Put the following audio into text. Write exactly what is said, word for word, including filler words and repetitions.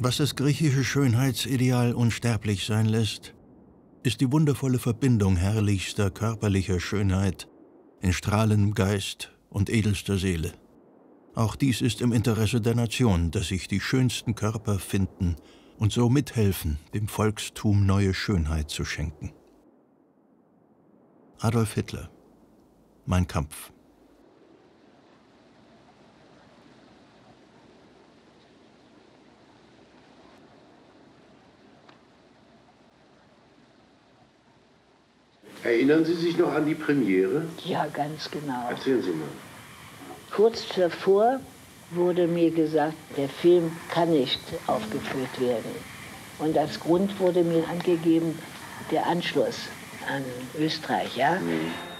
Was das griechische Schönheitsideal unsterblich sein lässt, ist die wundervolle Verbindung herrlichster körperlicher Schönheit in strahlendem Geist und edelster Seele. Auch dies ist im Interesse der Nation, dass sich die schönsten Körper finden und so mithelfen, dem Volkstum neue Schönheit zu schenken. Adolf Hitler, Mein Kampf. Erinnern Sie sich noch an die Premiere? Ja, ganz genau. Erzählen Sie mal. Kurz davor wurde mir gesagt, der Film kann nicht aufgeführt werden. Und als Grund wurde mir angegeben, der Anschluss an Österreich. Ja? Mhm.